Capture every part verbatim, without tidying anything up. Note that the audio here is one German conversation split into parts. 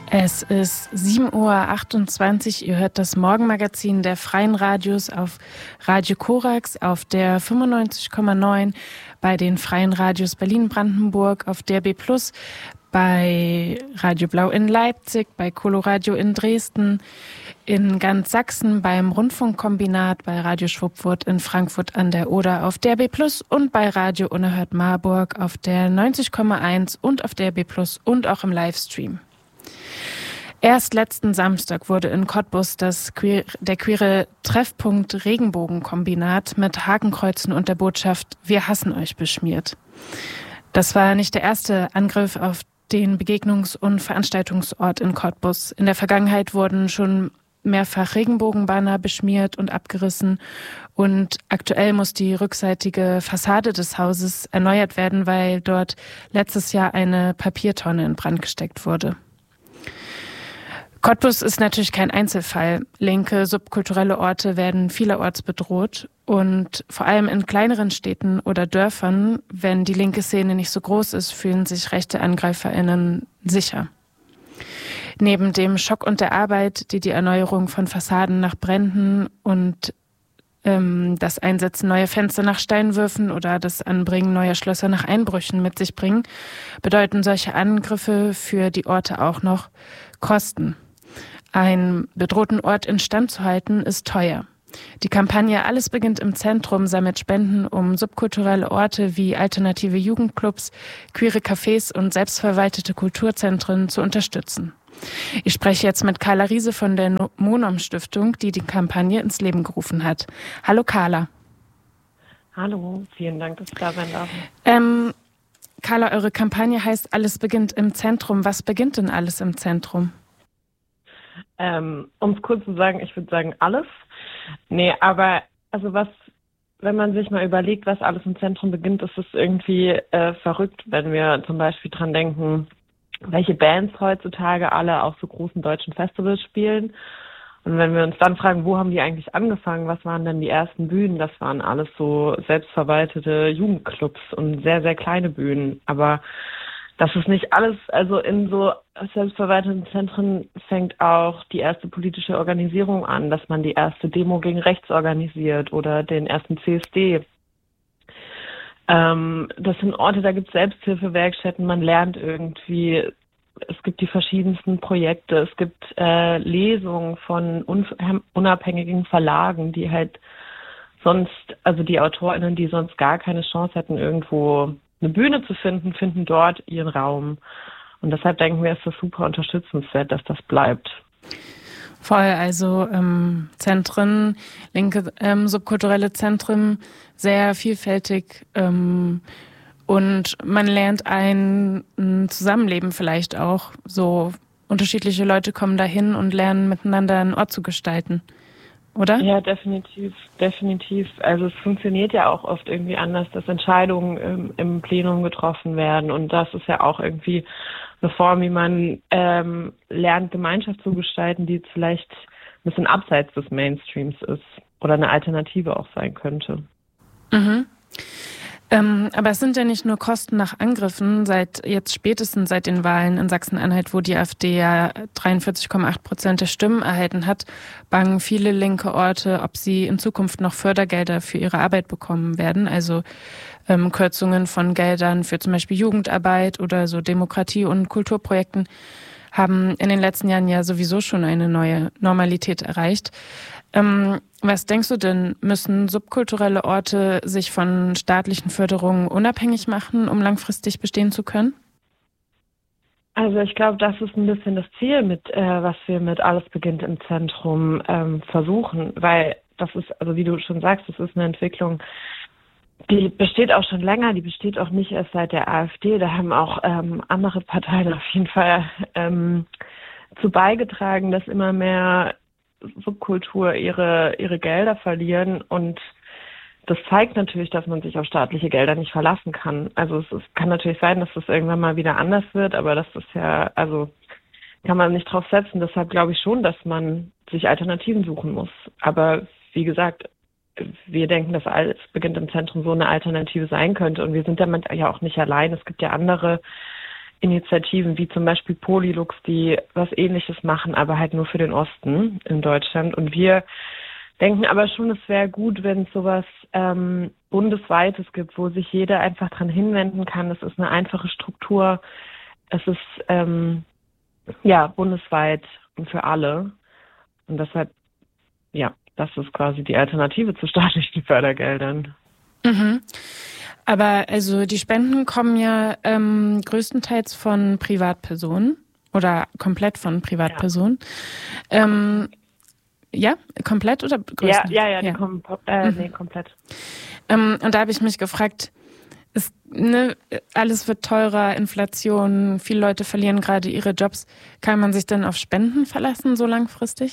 Es ist sieben Uhr achtundzwanzig. Ihr hört das Morgenmagazin der Freien Radios auf Radio Korax, auf der fünfundneunzig Komma neun, bei den Freien Radios Berlin-Brandenburg, auf D R B plus, bei Radio Blau in Leipzig, bei Coloradio in Dresden, in ganz Sachsen, beim Rundfunkkombinat, bei Radio Schwuppwurth in Frankfurt an der Oder auf D R B plus und bei Radio Unerhört Marburg auf der neunzig Komma eins und auf D R B plus und auch im Livestream. Erst letzten Samstag wurde in Cottbus das queer, der queere Treffpunkt Regenbogenkombinat mit Hakenkreuzen und der Botschaft „Wir hassen euch" beschmiert. Das war nicht der erste Angriff auf den Begegnungs- und Veranstaltungsort in Cottbus. In der Vergangenheit wurden schon mehrfach Regenbogenbanner beschmiert und abgerissen und aktuell muss die rückseitige Fassade des Hauses erneuert werden, weil dort letztes Jahr eine Papiertonne in Brand gesteckt wurde. Cottbus ist natürlich kein Einzelfall. Linke, subkulturelle Orte werden vielerorts bedroht und vor allem in kleineren Städten oder Dörfern, wenn die linke Szene nicht so groß ist, fühlen sich rechte AngreiferInnen sicher. Neben dem Schock und der Arbeit, die die Erneuerung von Fassaden nach Bränden und ähm, das Einsetzen neuer Fenster nach Steinwürfen oder das Anbringen neuer Schlösser nach Einbrüchen mit sich bringen, bedeuten solche Angriffe für die Orte auch noch Kosten. Einen bedrohten Ort instand zu halten, ist teuer. Die Kampagne Alles beginnt im Zentrum sammelt Spenden, um subkulturelle Orte wie alternative Jugendclubs, queere Cafés und selbstverwaltete Kulturzentren zu unterstützen. Ich spreche jetzt mit Carla Riese von der Monom-Stiftung, die die Kampagne ins Leben gerufen hat. Hallo Carla. Hallo, vielen Dank, dass ich da sein darf. Ähm, Carla, eure Kampagne heißt Alles beginnt im Zentrum. Was beginnt denn alles im Zentrum? Ähm, um es kurz zu sagen, ich würde sagen alles. Nee, aber also was, wenn man sich mal überlegt, was alles im Zentrum beginnt, ist es irgendwie äh, verrückt, wenn wir zum Beispiel dran denken, welche Bands heutzutage alle auf so großen deutschen Festivals spielen. Und wenn wir uns dann fragen, wo haben die eigentlich angefangen, was waren denn die ersten Bühnen, das waren alles so selbstverwaltete Jugendclubs und sehr, sehr kleine Bühnen. Aber das ist nicht alles, also in so selbstverwalteten Zentren fängt auch die erste politische Organisierung an, dass man die erste Demo gegen rechts organisiert oder den ersten C S D. Ähm, das sind Orte, da gibt es Selbsthilfewerkstätten, man lernt irgendwie, es gibt die verschiedensten Projekte, es gibt äh, Lesungen von un- unabhängigen Verlagen, die halt sonst, also die AutorInnen, die sonst gar keine Chance hätten, irgendwo eine Bühne zu finden, finden dort ihren Raum. Und deshalb denken wir, es ist super unterstützenswert, dass das bleibt. Voll, also ähm, Zentren, linke ähm, subkulturelle Zentren, sehr vielfältig ähm, und man lernt ein, ein Zusammenleben vielleicht auch. So unterschiedliche Leute kommen dahin und lernen miteinander einen Ort zu gestalten. Oder? Ja, definitiv, definitiv. Also es funktioniert ja auch oft irgendwie anders, dass Entscheidungen im, im Plenum getroffen werden und das ist ja auch irgendwie eine Form, wie man ähm, lernt, Gemeinschaft zu gestalten, die vielleicht ein bisschen abseits des Mainstreams ist oder eine Alternative auch sein könnte. Mhm. Ähm, aber es sind ja nicht nur Kosten nach Angriffen. Seit jetzt spätestens seit den Wahlen in Sachsen-Anhalt, wo die AfD ja dreiundvierzig Komma acht Prozent der Stimmen erhalten hat, bangen viele linke Orte, ob sie in Zukunft noch Fördergelder für ihre Arbeit bekommen werden. Also ähm, Kürzungen von Geldern für zum Beispiel Jugendarbeit oder so Demokratie- und Kulturprojekten haben in den letzten Jahren ja sowieso schon eine neue Normalität erreicht. Ähm, was denkst du denn, müssen subkulturelle Orte sich von staatlichen Förderungen unabhängig machen, um langfristig bestehen zu können? Also ich glaube, das ist ein bisschen das Ziel, mit äh, was wir mit Alles beginnt im Zentrum ähm, versuchen, weil das ist, also wie du schon sagst, das ist eine Entwicklung, die besteht auch schon länger, die besteht auch nicht erst seit der AfD, da haben auch ähm, andere Parteien auf jeden Fall ähm, zu beigetragen, dass immer mehr Subkultur ihre ihre Gelder verlieren und das zeigt natürlich, dass man sich auf staatliche Gelder nicht verlassen kann. Also es, es kann natürlich sein, dass das irgendwann mal wieder anders wird, aber das ist ja, also kann man nicht drauf setzen. Deshalb glaube ich schon, dass man sich Alternativen suchen muss. Aber wie gesagt, wir denken, dass Alles beginnt im Zentrum so eine Alternative sein könnte und wir sind damit ja auch nicht allein. Es gibt ja andere Initiativen wie zum Beispiel Polylux, die was Ähnliches machen, aber halt nur für den Osten in Deutschland. Und wir denken aber schon, es wäre gut, wenn es sowas ähm, Bundesweites gibt, wo sich jeder einfach dran hinwenden kann. Es ist eine einfache Struktur. Es ist ähm, ja bundesweit und für alle. Und deshalb, ja, das ist quasi die Alternative zu staatlichen Fördergeldern. Mhm. Aber also die Spenden kommen ja ähm, größtenteils von Privatpersonen oder komplett von Privatpersonen. Ja, ähm, ja komplett oder größtenteils? Ja, ja, ja, die ja. kommen äh, mhm. nee, komplett. Ähm, und da habe ich mich gefragt, ist, ne, alles wird teurer, Inflation, viele Leute verlieren gerade ihre Jobs. Kann man sich denn auf Spenden verlassen, so langfristig?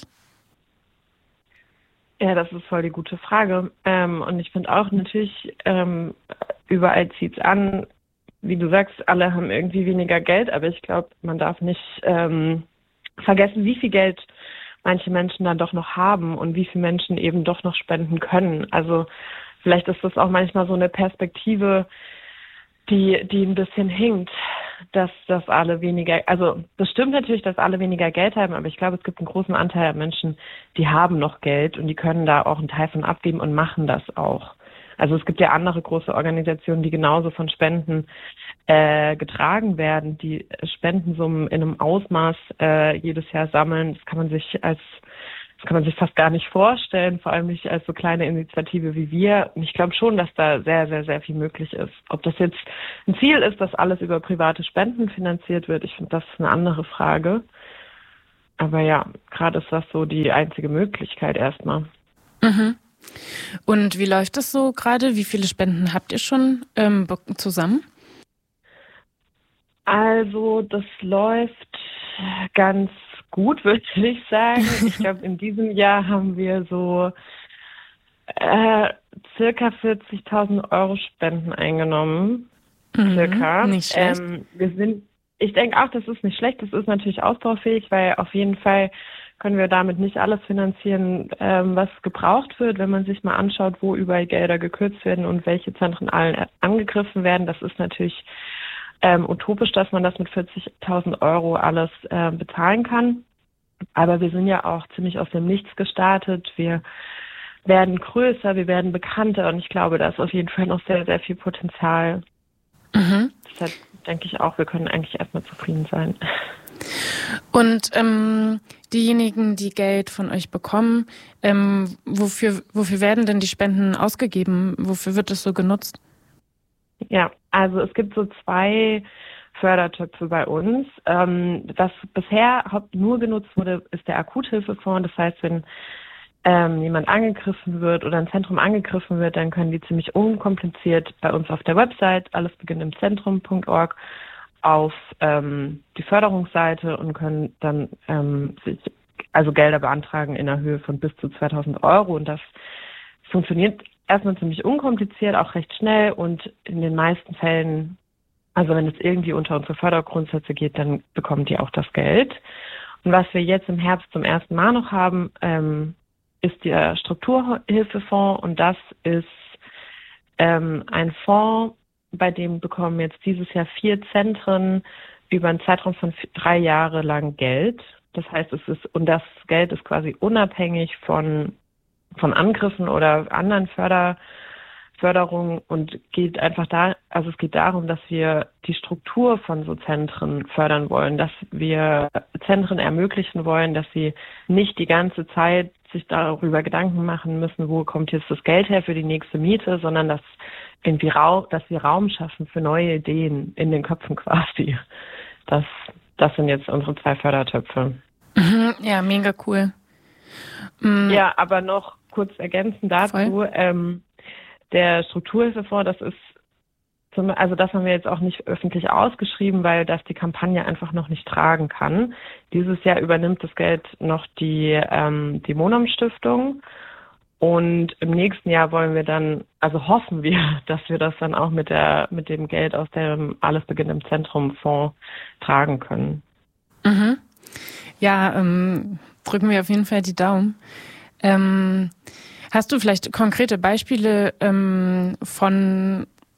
Ja, das ist voll die gute Frage. Ähm, und ich finde auch natürlich, ähm, überall zieht's an. Wie du sagst, alle haben irgendwie weniger Geld, aber ich glaube, man darf nicht ähm, vergessen, wie viel Geld manche Menschen dann doch noch haben und wie viele Menschen eben doch noch spenden können. Also vielleicht ist das auch manchmal so eine Perspektive, die, die ein bisschen hinkt, dass, dass alle weniger, also das stimmt natürlich, dass alle weniger Geld haben, aber ich glaube, es gibt einen großen Anteil an Menschen, die haben noch Geld und die können da auch einen Teil von abgeben und machen das auch. Also es gibt ja andere große Organisationen, die genauso von Spenden äh, getragen werden, die Spendensummen in einem Ausmaß äh, jedes Jahr sammeln. Das kann man sich als Das kann man sich fast gar nicht vorstellen, vor allem nicht als so kleine Initiative wie wir. Und ich glaube schon, dass da sehr, sehr, sehr viel möglich ist. Ob das jetzt ein Ziel ist, dass alles über private Spenden finanziert wird, ich finde, das ist eine andere Frage. Aber ja, gerade ist das so die einzige Möglichkeit erstmal. Mhm. Und wie läuft das so gerade? Wie viele Spenden habt ihr schon ähm, zusammen? Also das läuft ganz gut, würde ich sagen. Ich glaube, in diesem Jahr haben wir so äh, circa vierzigtausend Euro Spenden eingenommen. Mhm, circa. Nicht schlecht. Ähm, wir sind, ich denke auch, das ist nicht schlecht. Das ist natürlich ausbaufähig, weil auf jeden Fall können wir damit nicht alles finanzieren, ähm, was gebraucht wird, wenn man sich mal anschaut, wo überall Gelder gekürzt werden und welche Zentren allen angegriffen werden. Das ist natürlich ähm, utopisch, dass man das mit vierzigtausend Euro alles äh, bezahlen kann. Aber wir sind ja auch ziemlich aus dem Nichts gestartet. Wir werden größer, wir werden bekannter und ich glaube, da ist auf jeden Fall noch sehr, sehr viel Potenzial. Mhm. Deshalb denke ich auch, wir können eigentlich erstmal zufrieden sein. Und ähm, diejenigen, die Geld von euch bekommen, ähm, wofür, wofür werden denn die Spenden ausgegeben? Wofür wird es so genutzt? Ja, also es gibt so zwei Fördertöpfe bei uns. Ähm, was bisher nur genutzt wurde, ist der Akuthilfefonds. Das heißt, wenn ähm, jemand angegriffen wird oder ein Zentrum angegriffen wird, dann können die ziemlich unkompliziert bei uns auf der Website alles beginnt im Zentrum Punkt org auf ähm, die Förderungsseite und können dann ähm, sich also Gelder beantragen in der Höhe von bis zu zweitausend Euro. Und das funktioniert erstmal ziemlich unkompliziert, auch recht schnell und in den meisten Fällen, also wenn es irgendwie unter unsere Fördergrundsätze geht, dann bekommen die auch das Geld. Und was wir jetzt im Herbst zum ersten Mal noch haben, ähm, ist der Strukturhilfefonds und das ist ähm, ein Fonds, bei dem bekommen jetzt dieses Jahr vier Zentren über einen Zeitraum von drei Jahre lang Geld. Das heißt, es ist, und das Geld ist quasi unabhängig von, von Angriffen oder anderen Förder, Förderungen und geht einfach da, also es geht darum, dass wir die Struktur von so Zentren fördern wollen, dass wir Zentren ermöglichen wollen, dass sie nicht die ganze Zeit sich darüber Gedanken machen müssen, wo kommt jetzt das Geld her für die nächste Miete, sondern dass irgendwie Raum, dass wir Raum schaffen für neue Ideen in den Köpfen quasi. Das, das sind jetzt unsere zwei Fördertöpfe. Ja, mega cool. Mhm. Ja, aber noch kurz ergänzend dazu, ähm, der Strukturhilfefonds, das ist zum, also das haben wir jetzt auch nicht öffentlich ausgeschrieben, weil das die Kampagne einfach noch nicht tragen kann. Dieses Jahr übernimmt das Geld noch die, ähm, die Monum-Stiftung. Und im nächsten Jahr wollen wir dann, also hoffen wir, dass wir das dann auch mit der, mit dem Geld aus dem Alles beginnt im Zentrum Fonds tragen können. Mhm. Ja, ähm, drücken wir auf jeden Fall die Daumen. Ähm, hast du vielleicht konkrete Beispiele ähm, von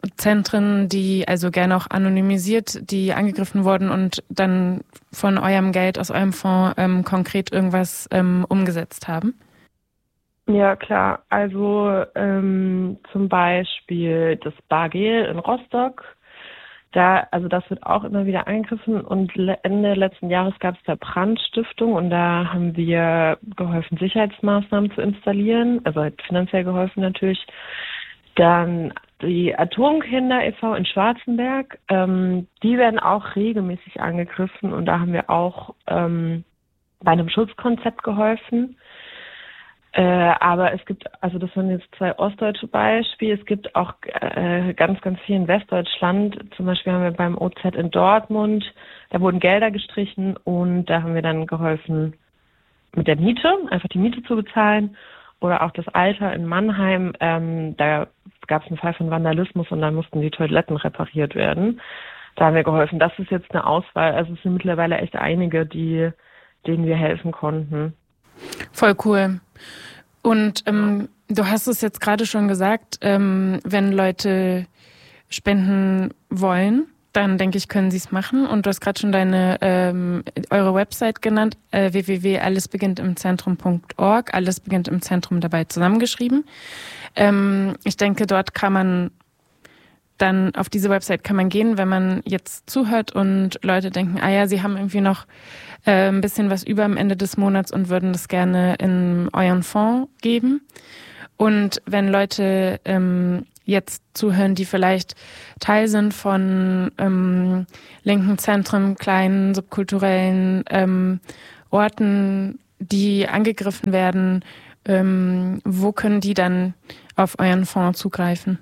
Zentren, die also gerne auch anonymisiert, die angegriffen wurden und dann von eurem Geld aus eurem Fonds ähm, konkret irgendwas ähm, umgesetzt haben? Ja, klar. Also ähm, zum Beispiel das Bargel in Rostock. Da, also das wird auch immer wieder angegriffen und Ende letzten Jahres gab es da Brandstiftung und da haben wir geholfen, Sicherheitsmaßnahmen zu installieren, also halt finanziell geholfen natürlich. Dann die Atomkinder e V in Schwarzenberg, ähm, die werden auch regelmäßig angegriffen und da haben wir auch ähm, bei einem Schutzkonzept geholfen. Äh, aber es gibt, also das sind jetzt zwei ostdeutsche Beispiele, es gibt auch äh, ganz, ganz viel in Westdeutschland. Zum Beispiel haben wir beim O Z in Dortmund, da wurden Gelder gestrichen und da haben wir dann geholfen mit der Miete, einfach die Miete zu bezahlen. Oder auch das Alter in Mannheim, ähm, da gab es einen Fall von Vandalismus und dann mussten die Toiletten repariert werden. Da haben wir geholfen. Das ist jetzt eine Auswahl, also es sind mittlerweile echt einige, die, denen wir helfen konnten. Voll cool. Und ähm, du hast es jetzt gerade schon gesagt, ähm, wenn Leute spenden wollen, dann denke ich, können sie es machen. Und du hast gerade schon deine ähm, eure Website genannt, äh, w w w punkt alles beginnt im Zentrum punkt org. Alles beginnt im Zentrum dabei zusammengeschrieben. Ähm, ich denke, dort kann man dann auf diese Website kann man gehen, wenn man jetzt zuhört und Leute denken, ah ja, sie haben irgendwie noch äh, ein bisschen was über am Ende des Monats und würden das gerne in euren Fonds geben. Und wenn Leute ähm, jetzt zuhören, die vielleicht Teil sind von ähm, linken Zentren, kleinen subkulturellen ähm, Orten, die angegriffen werden, ähm, wo können die dann auf euren Fonds zugreifen?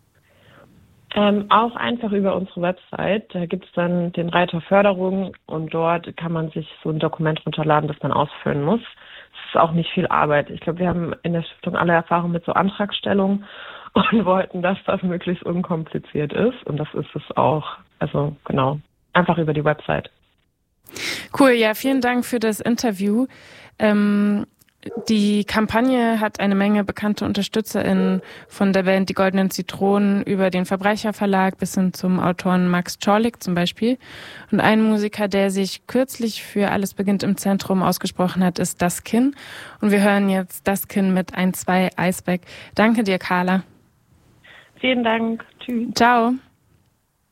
Ähm, auch einfach über unsere Website. Da gibt es dann den Reiter Förderung und dort kann man sich so ein Dokument runterladen, das man ausfüllen muss. Es ist auch nicht viel Arbeit. Ich glaube, wir haben in der Stiftung alle Erfahrung mit so Antragstellung und wollten, dass das möglichst unkompliziert ist. Und das ist es auch. Also genau, einfach über die Website. Cool, ja, vielen Dank für das Interview. Ähm, die Kampagne hat eine Menge bekannte UnterstützerInnen, von der Band Die Goldenen Zitronen über den Verbrecherverlag bis hin zum Autoren Max Czorlik zum Beispiel. Und ein Musiker, der sich kürzlich für Alles beginnt im Zentrum ausgesprochen hat, ist Daskin. Und wir hören jetzt Daskin mit ein, zwei Eisberg. Danke dir, Carla. Vielen Dank. Tschüss. Ciao.